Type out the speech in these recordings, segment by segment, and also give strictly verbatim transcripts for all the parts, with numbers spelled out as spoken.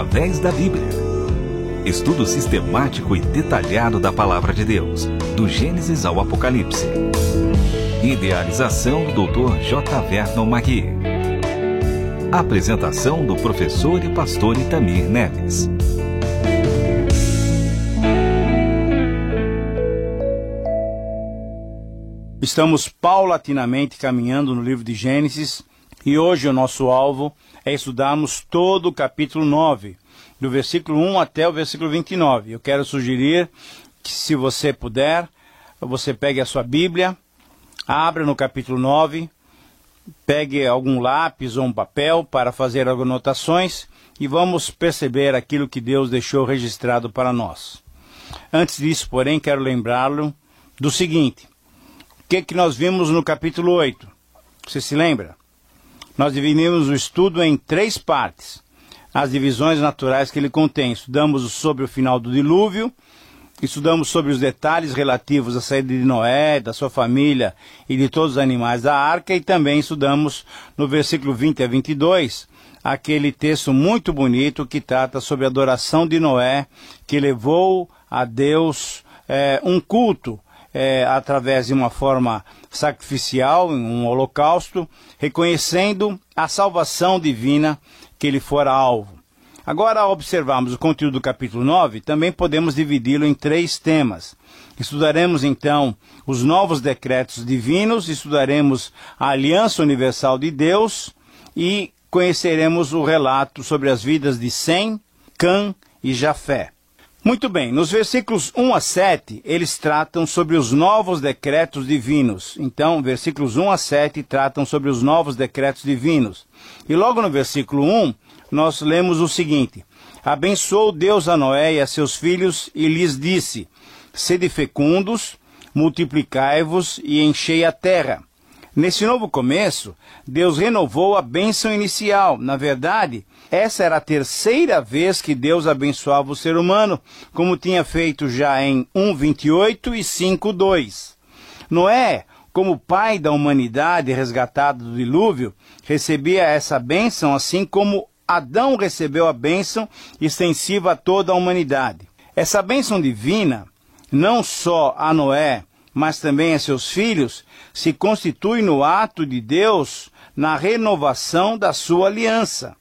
Através da Bíblia. Estudo sistemático e detalhado da Palavra de Deus, do Gênesis ao Apocalipse. Idealização do doutor J. Vernon Magui. Apresentação do professor e pastor Itamir Neves. Estamos paulatinamente caminhando no livro de Gênesis e hoje o nosso alvo é estudarmos todo o capítulo nove, do versículo um até o versículo vinte e nove. Eu quero sugerir que, se você puder, você pegue a sua Bíblia, abra no capítulo nove, pegue algum lápis ou um papel para fazer algumas anotações e vamos perceber aquilo que Deus deixou registrado para nós. Antes disso, porém, quero lembrá-lo do seguinte: o que, que nós vimos no capítulo oito? Você se lembra? Nós dividimos o estudo em três partes. As divisões naturais que ele contém. Estudamos sobre o final do dilúvio, estudamos sobre os detalhes relativos à saída de Noé, da sua família e de todos os animais da arca, e também estudamos no versículo vinte a vinte e dois, aquele texto muito bonito que trata sobre a adoração de Noé, que levou a Deus é, um culto, É, através de uma forma sacrificial, um holocausto, reconhecendo a salvação divina que ele fora alvo. Agora, ao observarmos o conteúdo do capítulo nove, também podemos dividi-lo em três temas. Estudaremos, então, os novos decretos divinos, estudaremos a aliança universal de Deus e conheceremos o relato sobre as vidas de Sem, Cã e Jafé. Muito bem, nos versículos um a sete, eles tratam sobre os novos decretos divinos. Então, versículos um a sete tratam sobre os novos decretos divinos. E logo no versículo um, nós lemos o seguinte: abençoou Deus a Noé e a seus filhos e lhes disse: sede fecundos, multiplicai-vos e enchei a terra. Nesse novo começo, Deus renovou a bênção inicial. Na verdade, essa era a terceira vez que Deus abençoava o ser humano, como tinha feito já em um, vinte e oito e cinco, dois. Noé, como pai da humanidade resgatada do dilúvio, recebia essa bênção, assim como Adão recebeu a bênção extensiva a toda a humanidade. Essa bênção divina, não só a Noé, mas também a seus filhos, se constitui no ato de Deus na renovação da sua aliança.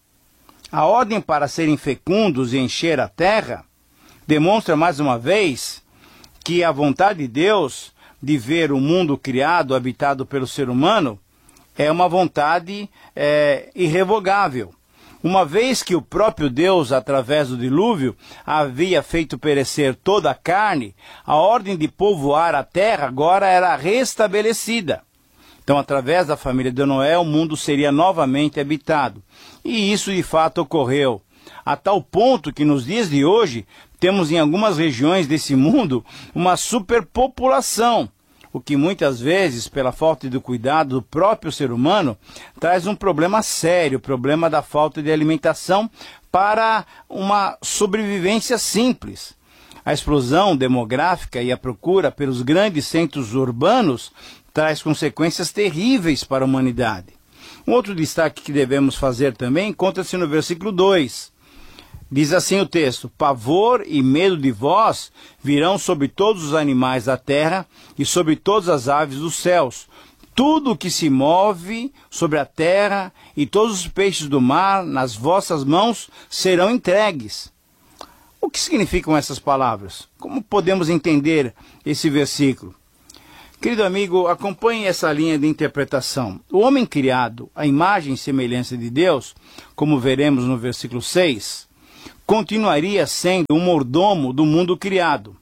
A ordem para serem fecundos e encher a terra demonstra mais uma vez que a vontade de Deus de ver o mundo criado, habitado pelo ser humano, é uma vontade é, irrevogável. Uma vez que o próprio Deus, através do dilúvio, havia feito perecer toda a carne, a ordem de povoar a terra agora era restabelecida. Então, através da família de Noé, o mundo seria novamente habitado. E isso, de fato, ocorreu. A tal ponto que, nos dias de hoje, temos em algumas regiões desse mundo uma superpopulação, o que muitas vezes, pela falta de cuidado do próprio ser humano, traz um problema sério, o problema da falta de alimentação para uma sobrevivência simples. A explosão demográfica e a procura pelos grandes centros urbanos traz consequências terríveis para a humanidade. Um outro destaque que devemos fazer também encontra-se no versículo dois. Diz assim o texto: pavor e medo de vós virão sobre todos os animais da terra e sobre todas as aves dos céus. Tudo o que se move sobre a terra e todos os peixes do mar nas vossas mãos serão entregues. O que significam essas palavras? Como podemos entender esse versículo? Querido amigo, acompanhe essa linha de interpretação. O homem criado à imagem e semelhança de Deus, como veremos no versículo seis, continuaria sendo um mordomo do mundo criado.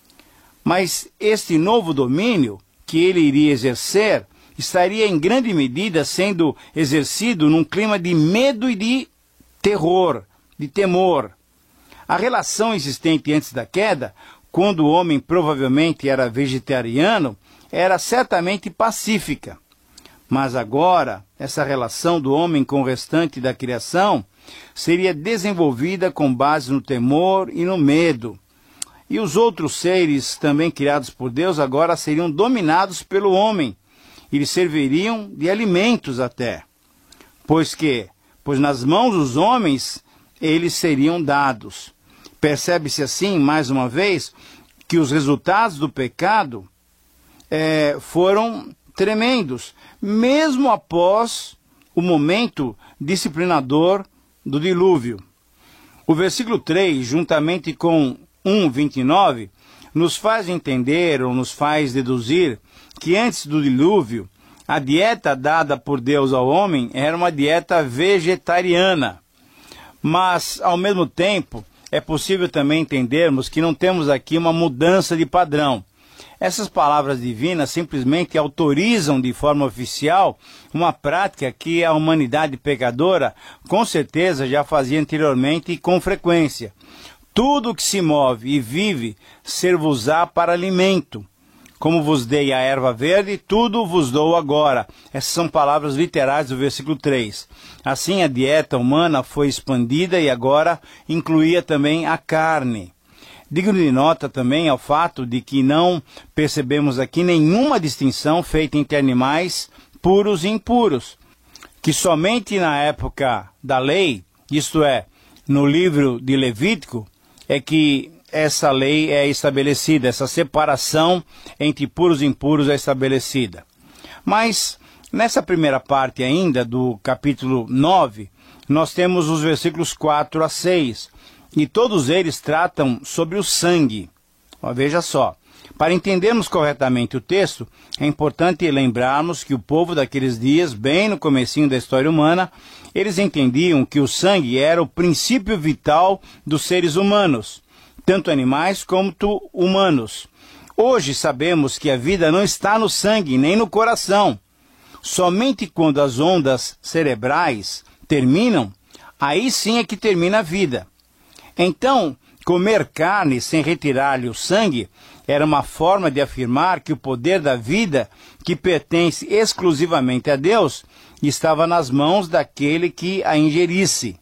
Mas este novo domínio que ele iria exercer estaria em grande medida sendo exercido num clima de medo e de terror, de temor. A relação existente antes da queda, quando o homem provavelmente era vegetariano, era certamente pacífica. Mas agora, essa relação do homem com o restante da criação seria desenvolvida com base no temor e no medo. E os outros seres também criados por Deus agora seriam dominados pelo homem e lhe serviriam de alimentos até. Pois que, pois nas mãos dos homens eles seriam dados. Percebe-se assim, mais uma vez, que os resultados do pecado é, foram tremendos, mesmo após o momento disciplinador do dilúvio. O versículo três, juntamente com um, vinte e nove, nos faz entender ou nos faz deduzir que antes do dilúvio, a dieta dada por Deus ao homem era uma dieta vegetariana. Mas, ao mesmo tempo, é possível também entendermos que não temos aqui uma mudança de padrão. Essas palavras divinas simplesmente autorizam de forma oficial uma prática que a humanidade pecadora com certeza já fazia anteriormente e com frequência. Tudo que se move e vive ser-vos-á para alimento. Como vos dei a erva verde, tudo vos dou agora. Essas são palavras literais do versículo três. Assim, a dieta humana foi expandida e agora incluía também a carne. Digno de nota também é o fato de que não percebemos aqui nenhuma distinção feita entre animais puros e impuros, que somente na época da lei, isto é, no livro de Levítico, é que essa lei é estabelecida, essa separação entre puros e impuros é estabelecida. Mas, nessa primeira parte ainda do capítulo nove, nós temos os versículos quatro a seis, e todos eles tratam sobre o sangue. Ó, veja só, para entendermos corretamente o texto, é importante lembrarmos que o povo daqueles dias, bem no comecinho da história humana, eles entendiam que o sangue era o princípio vital dos seres humanos, tanto animais como humanos. Hoje sabemos que a vida não está no sangue, nem no coração. Somente quando as ondas cerebrais terminam, aí sim é que termina a vida. Então, comer carne sem retirar-lhe o sangue era uma forma de afirmar que o poder da vida, que pertence exclusivamente a Deus, estava nas mãos daquele que a ingerisse.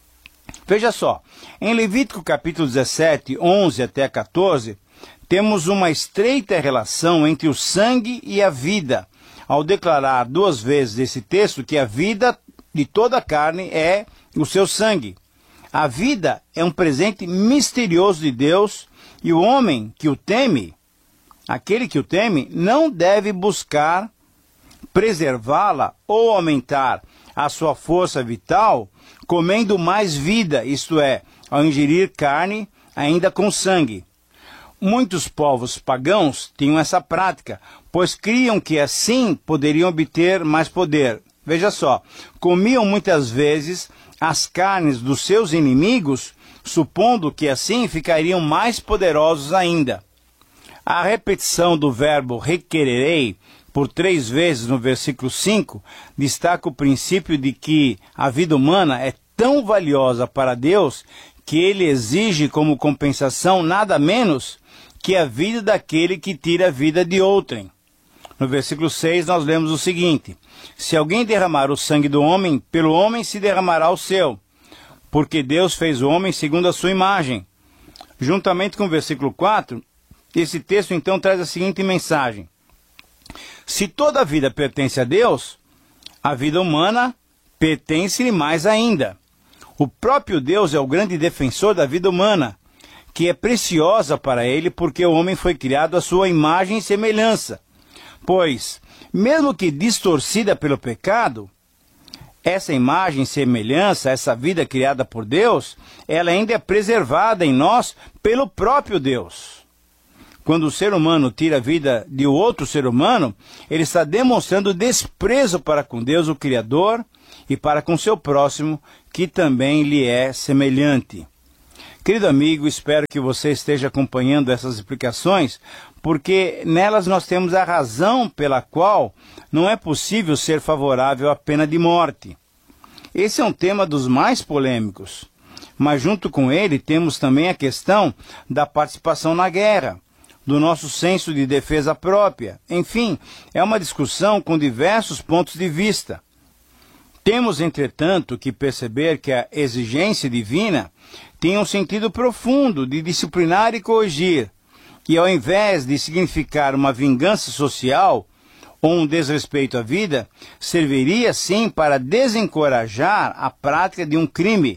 Veja só, em Levítico capítulo dezessete, onze até quatorze, temos uma estreita relação entre o sangue e a vida, ao declarar duas vezes esse texto que a vida de toda a carne é o seu sangue. A vida é um presente misterioso de Deus e o homem que o teme, aquele que o teme, não deve buscar preservá-la ou aumentar a sua força vital comendo mais vida, isto é, ao ingerir carne ainda com sangue. Muitos povos pagãos tinham essa prática, pois criam que assim poderiam obter mais poder. Veja só, comiam muitas vezes as carnes dos seus inimigos, supondo que assim ficariam mais poderosos ainda. A repetição do verbo requererei por três vezes no versículo cinco destaca o princípio de que a vida humana é tão valiosa para Deus que ele exige como compensação nada menos que a vida daquele que tira a vida de outrem. No versículo seis nós lemos o seguinte: se alguém derramar o sangue do homem, pelo homem se derramará o seu, porque Deus fez o homem segundo a sua imagem. Juntamente com o versículo quatro, esse texto então traz a seguinte mensagem: se toda a vida pertence a Deus, a vida humana pertence-lhe mais ainda. O próprio Deus é o grande defensor da vida humana, que é preciosa para ele porque o homem foi criado à sua imagem e semelhança. Pois, mesmo que distorcida pelo pecado, essa imagem e semelhança, essa vida criada por Deus, ela ainda é preservada em nós pelo próprio Deus. Quando o ser humano tira a vida de outro ser humano, ele está demonstrando desprezo para com Deus, o Criador, e para com seu próximo, que também lhe é semelhante. Querido amigo, espero que você esteja acompanhando essas explicações, porque nelas nós temos a razão pela qual não é possível ser favorável à pena de morte. Esse é um tema dos mais polêmicos, mas junto com ele temos também a questão da participação na guerra, do nosso senso de defesa própria. Enfim, é uma discussão com diversos pontos de vista. Temos, entretanto, que perceber que a exigência divina tem um sentido profundo de disciplinar e corrigir, e ao invés de significar uma vingança social ou um desrespeito à vida, serviria sim para desencorajar a prática de um crime,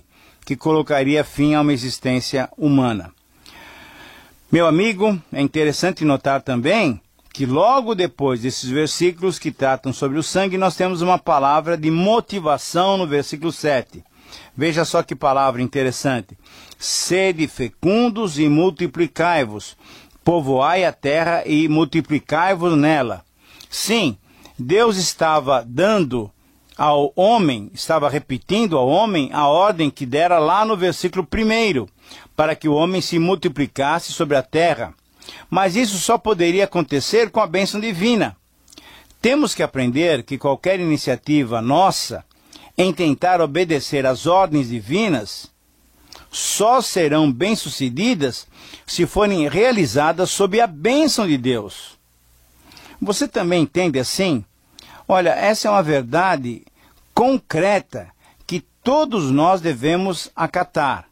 que colocaria fim a uma existência humana. Meu amigo, é interessante notar também que logo depois desses versículos que tratam sobre o sangue, nós temos uma palavra de motivação no versículo sete. Veja só que palavra interessante. Sede fecundos e multiplicai-vos, povoai a terra e multiplicai-vos nela. Sim, Deus estava dando ao homem, estava repetindo ao homem a ordem que dera lá no versículo primeiro, para que o homem se multiplicasse sobre a terra. Mas isso só poderia acontecer com a bênção divina. Temos que aprender que qualquer iniciativa nossa em tentar obedecer às ordens divinas só serão bem-sucedidas se forem realizadas sob a bênção de Deus. Você também entende assim? Olha, essa é uma verdade concreta que todos nós devemos acatar.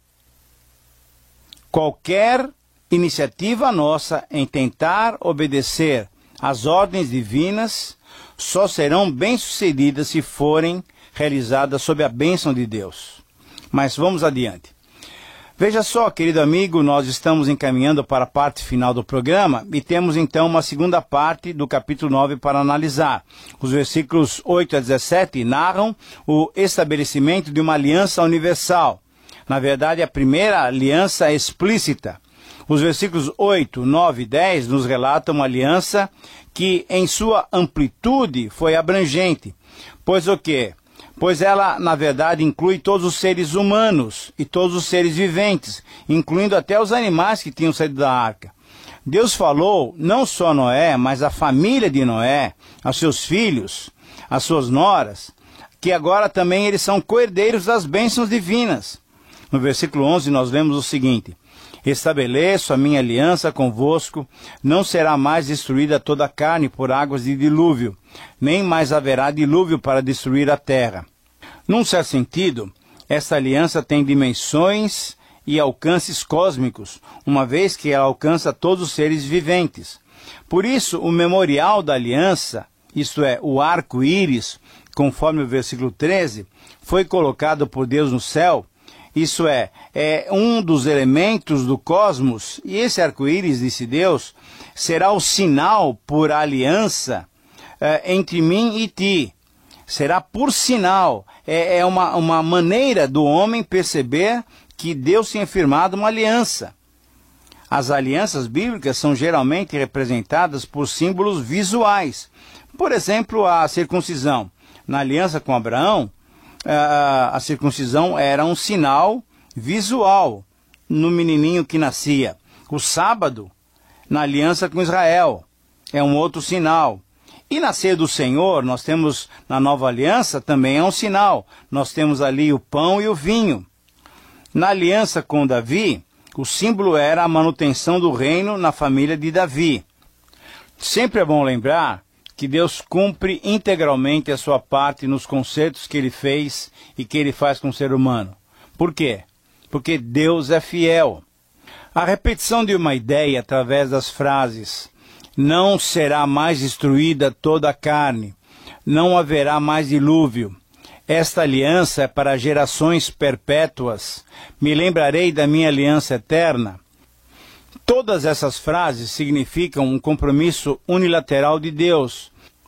Qualquer iniciativa nossa em tentar obedecer às ordens divinas só serão bem-sucedidas se forem realizadas sob a bênção de Deus. Mas vamos adiante. Veja só, querido amigo, nós estamos encaminhando para a parte final do programa e temos então uma segunda parte do capítulo nove para analisar. Os versículos oito a dezessete narram o estabelecimento de uma aliança universal. Na verdade, a primeira aliança explícita. Os versículos oito, nove e dez nos relatam uma aliança que, em sua amplitude, foi abrangente. Pois o quê? Pois ela, na verdade, inclui todos os seres humanos e todos os seres viventes, incluindo até os animais que tinham saído da arca. Deus falou não só a Noé, mas a família de Noé, aos seus filhos, às suas noras, que agora também eles são co-herdeiros das bênçãos divinas. No versículo onze nós lemos o seguinte: estabeleço a minha aliança convosco, não será mais destruída toda a carne por águas de dilúvio, nem mais haverá dilúvio para destruir a terra. Num certo sentido, esta aliança tem dimensões e alcances cósmicos, uma vez que ela alcança todos os seres viventes. Por isso, o memorial da aliança, isto é, o arco-íris, conforme o versículo treze, foi colocado por Deus no céu. Isso é, é um dos elementos do cosmos, e esse arco-íris, disse Deus, será o sinal por aliança é, entre mim e ti. Será por sinal, é, é uma, uma maneira do homem perceber que Deus tinha firmado uma aliança. As alianças bíblicas são geralmente representadas por símbolos visuais. Por exemplo, a circuncisão. Na aliança com Abraão, a circuncisão era um sinal visual no menininho que nascia. O sábado, na aliança com Israel, é um outro sinal. E na ceia do Senhor, nós temos, na nova aliança, também é um sinal. Nós temos ali o pão e o vinho. Na aliança com Davi, o símbolo era a manutenção do reino na família de Davi. Sempre é bom lembrar que Deus cumpre integralmente a sua parte nos concertos que Ele fez e que Ele faz com o ser humano. Por quê? Porque Deus é fiel. A repetição de uma ideia através das frases não será mais destruída toda a carne, não haverá mais dilúvio. Esta aliança é para gerações perpétuas. Me lembrarei da minha aliança eterna. Todas essas frases significam um compromisso unilateral de Deus.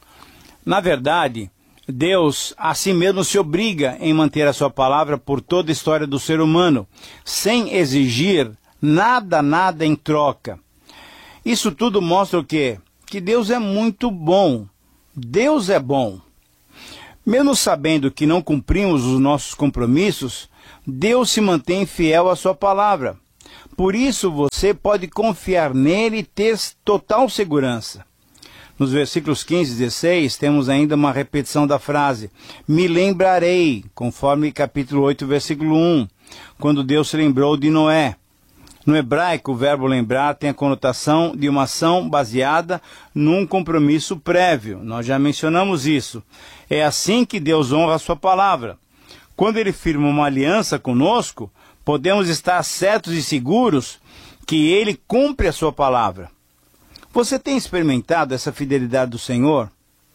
Na verdade, Deus a si mesmo se obriga em manter a sua palavra por toda a história do ser humano, sem exigir nada, nada em troca. Isso tudo mostra o quê? Que Deus é muito bom. Deus é bom. Mesmo sabendo que não cumprimos os nossos compromissos, Deus se mantém fiel à sua palavra. Por isso você pode confiar nele e ter total segurança. Nos versículos quinze e dezesseis temos ainda uma repetição da frase, me lembrarei, conforme capítulo oito, versículo um, quando Deus se lembrou de Noé. No hebraico, o verbo lembrar tem a conotação de uma ação baseada num compromisso prévio. Nós já mencionamos isso. É assim que Deus honra a sua palavra. Quando Ele firma uma aliança conosco, podemos estar certos e seguros que Ele cumpre a sua palavra. Você tem experimentado essa fidelidade do Senhor?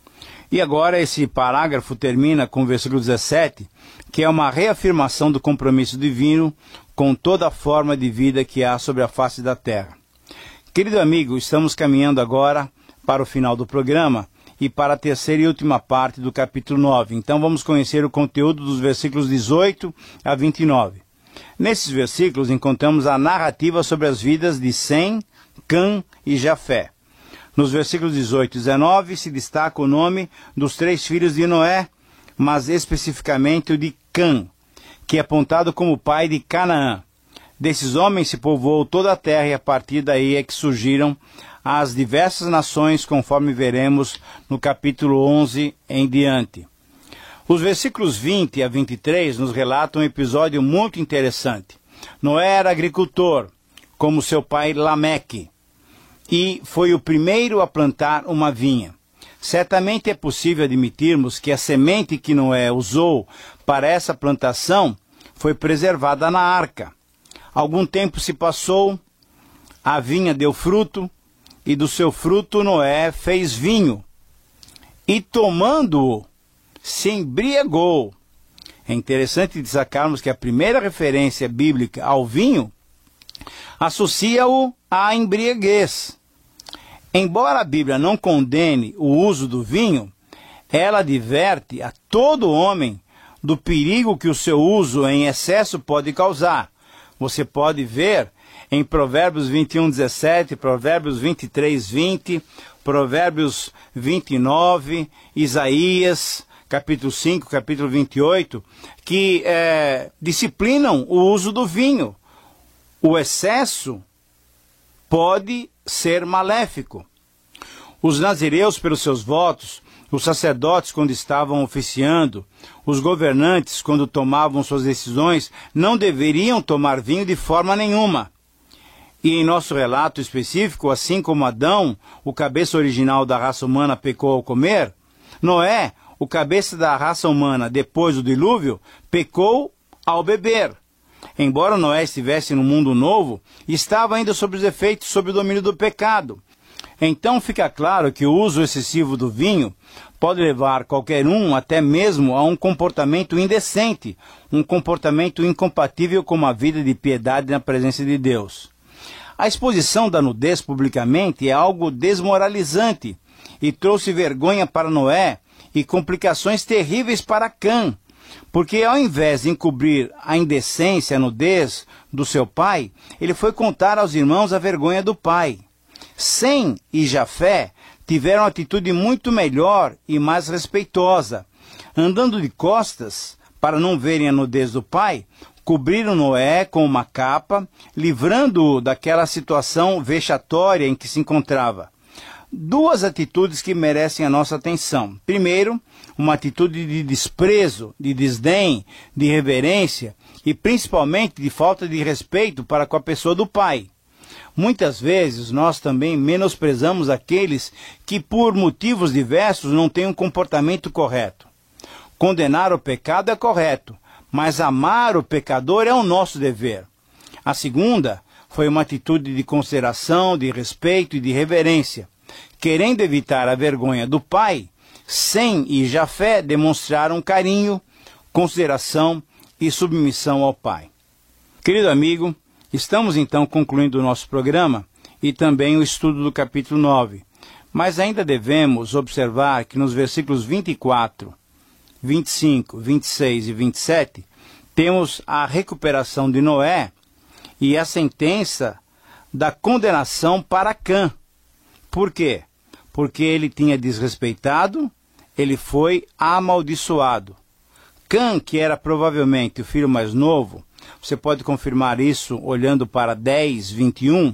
E agora esse parágrafo termina com o versículo dezessete, que é uma reafirmação do compromisso divino com toda a forma de vida que há sobre a face da terra. Querido amigo, estamos caminhando agora para o final do programa e para a terceira e última parte do capítulo nove. Então vamos conhecer o conteúdo dos versículos dezoito a vinte e nove. Nesses versículos encontramos a narrativa sobre as vidas de Sem, Cã e Jafé. Nos versículos dezoito e dezenove se destaca o nome dos três filhos de Noé, mas especificamente o de Cã, que é apontado como pai de Canaã. Desses homens se povoou toda a terra e a partir daí é que surgiram as diversas nações, conforme veremos no capítulo onze em diante. Os versículos vinte a vinte e três nos relatam um episódio muito interessante. Noé era agricultor, como seu pai Lameque, e foi o primeiro a plantar uma vinha. Certamente é possível admitirmos que a semente que Noé usou para essa plantação foi preservada na arca. Algum tempo se passou, a vinha deu fruto, e do seu fruto Noé fez vinho, e tomando-o, se embriagou. É interessante destacarmos que a primeira referência bíblica ao vinho associa-o à embriaguez. Embora a Bíblia não condene o uso do vinho, ela adverte a todo homem do perigo que o seu uso em excesso pode causar. Você pode ver em Provérbios vinte e um, dezessete, Provérbios vinte e três, vinte, Provérbios vinte e nove, Isaías, capítulo cinco, capítulo vinte e oito, que é, disciplinam o uso do vinho. O excesso pode ser maléfico. Os nazireus, pelos seus votos, os sacerdotes, quando estavam oficiando, os governantes, quando tomavam suas decisões, não deveriam tomar vinho de forma nenhuma. E em nosso relato específico, assim como Adão, o cabeça original da raça humana, pecou ao comer, Noé, o cabeça da raça humana depois do dilúvio, pecou ao beber. Embora Noé estivesse no mundo novo, estava ainda sob os efeitos, sob o domínio do pecado. Então fica claro que o uso excessivo do vinho pode levar qualquer um, até mesmo, a um comportamento indecente, um comportamento incompatível com uma vida de piedade na presença de Deus. A exposição da nudez publicamente é algo desmoralizante e trouxe vergonha para Noé e complicações terríveis para Cã, porque ao invés de encobrir a indecência, a nudez do seu pai, ele foi contar aos irmãos a vergonha do pai. Sem e Jafé tiveram uma atitude muito melhor e mais respeitosa. Andando de costas, para não verem a nudez do pai, cobriram Noé com uma capa, livrando-o daquela situação vexatória em que se encontrava. Duas atitudes que merecem a nossa atenção. Primeiro, uma atitude de desprezo, de desdém, de reverência e principalmente de falta de respeito para com a pessoa do pai. Muitas vezes nós também menosprezamos aqueles que por motivos diversos não têm um comportamento correto. Condenar o pecado é correto, mas amar o pecador é o nosso dever. A segunda foi uma atitude de consideração, de respeito e de reverência. Querendo evitar a vergonha do pai, Sem e Jafé demonstraram carinho, consideração e submissão ao pai. Querido amigo, estamos então concluindo o nosso programa e também o estudo do capítulo nove. Mas ainda devemos observar que nos versículos vinte e quatro, vinte e cinco, vinte e seis e vinte e sete, temos a recuperação de Noé e a sentença da condenação para Cã. Por quê? Porque ele tinha desrespeitado, ele foi amaldiçoado. Cã, que era provavelmente o filho mais novo, você pode confirmar isso olhando para dez, vinte e um,